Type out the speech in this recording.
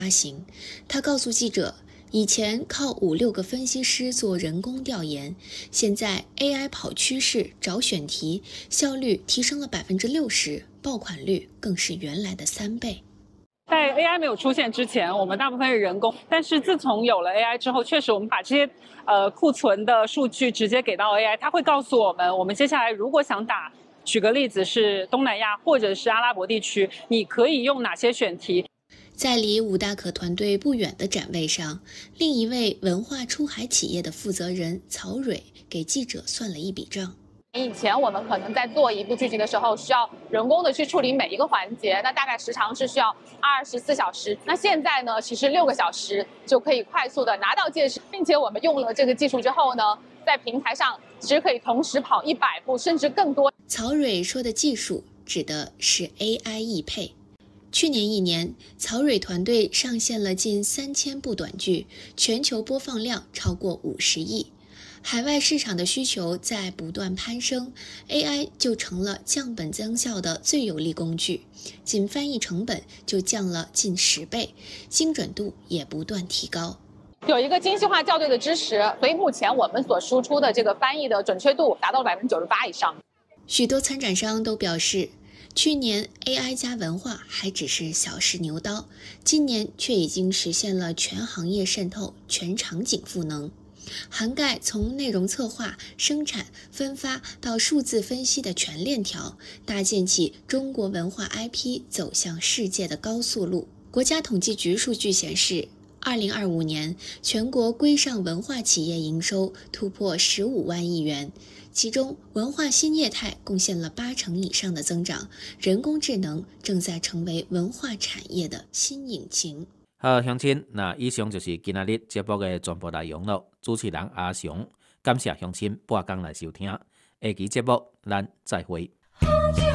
发行。他告诉记者，以前靠5-6个分析师做人工调研，现在 AI 跑趋势、找选题，效率提升了60%，爆款率更是原来的3倍。 在 AI 没有出现之前，我们大部分是人工，但是自从有了 AI 之后，确实我们把这些库存的数据直接给到 AI， 它会告诉我们，我们接下来如果想打，举个例子是东南亚或者是阿拉伯地区，你可以用哪些选题。 在离五大可团队不远的展位上，另一位文化出海企业的负责人曹蕊给记者算了一笔账。 以前我们可能在做一部剧集的时候，需要人工的去处理每一个环节，那大概时长是需要24小时。那现在呢，其实6个小时就可以快速的拿到介质，并且我们用了这个技术之后呢，在平台上其实可以同时跑100部甚至更多。 曹蕊说的技术指的是 AI 译配。去年1年，曹蕊团队上线了近3000部短剧，全球播放量超过50亿。海外市场的需求在不断攀升 ，AI 就成了降本增效的最有力工具，仅翻译成本就降了近10倍，精准度也不断提高。 有一个精细化校对的支持，所以目前我们所输出的这个翻译的准确度达到了98%以上。 许多参展商都表示，去年 AI 加文化还只是小试牛刀，今年却已经实现了全行业渗透、全场景赋能。涵盖从内容策划、生产、分发到数字分析的全链条，搭建起中国文化 IP 走向世界的高速路。国家统计局数据显示，2025年全国规上文化企业营收突破15万亿元，其中文化新业态贡献了80%以上的增长，人工智能正在成为文化产业的新引擎。 好，乡亲，那以上就是今仔日节目的全部内容了。主持人阿雄，感谢乡亲半工来收听，下期节目咱再会。